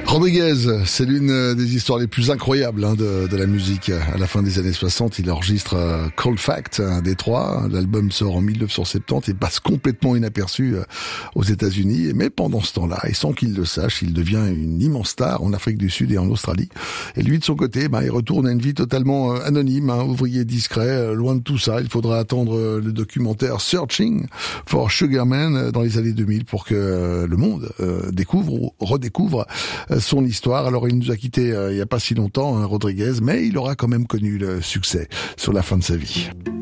Rodriguez, c'est l'une des histoires les plus incroyables de la musique. À la fin des années 60, il enregistre Cold Fact à Détroit. L'album sort en 1970 et passe complètement inaperçu aux États-Unis. Mais pendant ce temps-là, et sans qu'il le sache, il devient une immense star en Afrique du Sud et en Australie. Et lui, de son côté, il retourne à une vie totalement anonyme, ouvrier discret. Loin de tout ça, il faudra attendre le documentaire Searching for Sugar Man dans les années 2000 pour que le monde découvre ou redécouvre son histoire. Alors il nous a quittés il y a pas si longtemps, Rodriguez, mais il aura quand même connu le succès sur la fin de sa vie.